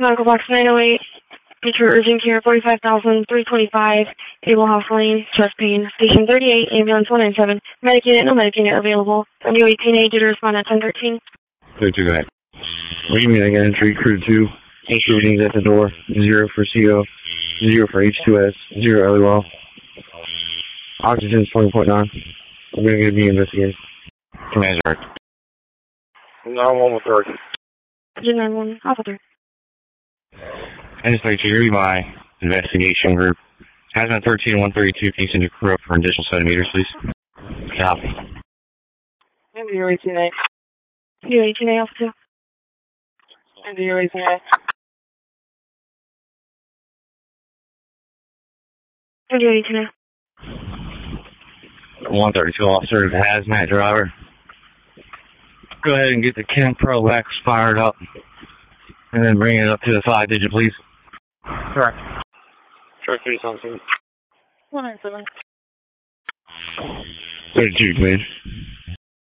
medical box 908. Feature urgent care 45,325. Able House Lane, chest pain. Station 38, ambulance 197. Medicated, no medicated available. MU 18A due to respond at 1013. 32, go ahead. Read me again, entry crew 2. Entry readings at the door. 0 for CO. 0 for H2S. 0 LOL. Oxygen is 20.9. I'm going to be investigated. Command direct. 911 911, Alpha 3. I just like to hear my investigation group. Hazmat 13-132, can you send your crew up for an additional 7 meters, please? Copy. MDU 18A. MDU 18A, Alpha 2. MDU 18A. MDU 18A. 132 officer, the hazmat driver. Go ahead and get the Chem Pro X fired up. And then bring it up to the 5-digit, please. Correct. Shark 3 something. 197. 32, please.